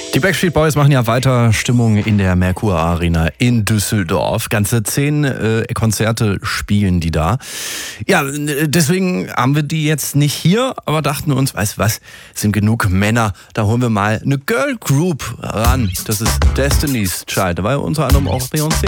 Die Backstreet Boys machen ja weiter Stimmung in der Merkur Arena in Düsseldorf. Ganze 10 Konzerte spielen die da. Ja, deswegen haben wir die jetzt nicht hier, aber dachten uns, weißt du was, es sind genug Männer, da holen wir mal eine Girl Group ran. Das ist Destiny's Child. Da war ja unter anderem auch Beyoncé